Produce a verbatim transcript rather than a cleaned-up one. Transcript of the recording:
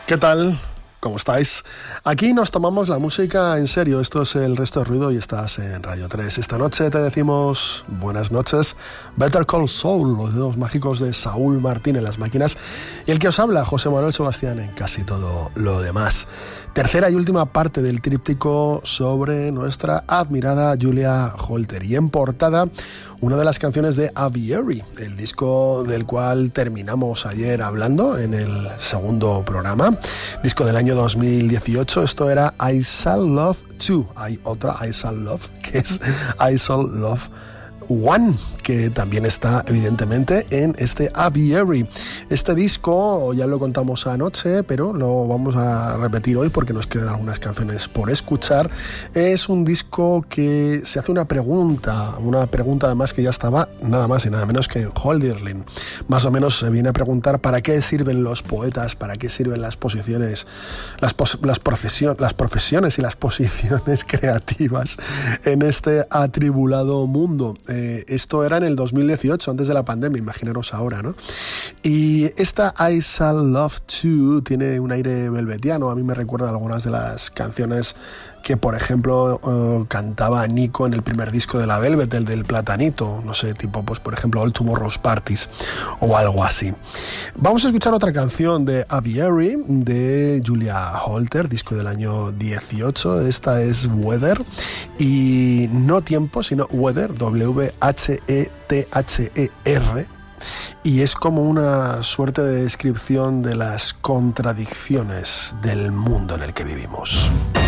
¿Qué tal? ¿Cómo estáis? Aquí nos tomamos la música en serio. Esto es El Resto de Ruido y estás en Radio tres. Esta noche te decimos buenas noches. Better Call Saul, los dedos mágicos de Saúl Martín en las máquinas. Y el que os habla, José Manuel Sebastián, en casi todo lo demás. Tercera y última parte del tríptico sobre nuestra admirada Julia Holter. Y en portada, una de las canciones de Aviary, el disco del cual terminamos ayer hablando en el segundo programa, disco del año dos mil dieciocho. Esto era I Shall Love Two. Hay otra I Shall Love, que es I Shall Love One, que también está evidentemente en este Aviary. Este disco ya lo contamos anoche, pero lo vamos a repetir hoy porque nos quedan algunas canciones por escuchar. Es un disco que se hace una pregunta, una pregunta además que ya estaba nada más y nada menos que en Hölderlin. Más o menos se viene a preguntar para qué sirven los poetas, para qué sirven las posiciones, las, pos- las, profesion- las profesiones y las posiciones creativas en este atribulado mundo. Eh, esto era en el dos mil dieciocho, antes de la pandemia, imaginaros ahora, ¿no? Y esta I Shall Love Two tiene un aire velvetiano. A mí me recuerda algunas de las canciones que, por ejemplo, uh, cantaba Nico en el primer disco de la Velvet, el del Platanito, no sé, tipo, pues por ejemplo, All Tomorrow's Parties o algo así. Vamos a escuchar otra canción de Aviary, de Julia Holter, disco del año dieciocho. Esta es Weather, y no tiempo, sino Weather, W H E T H E R, y es como una suerte de descripción de las contradicciones del mundo en el que vivimos.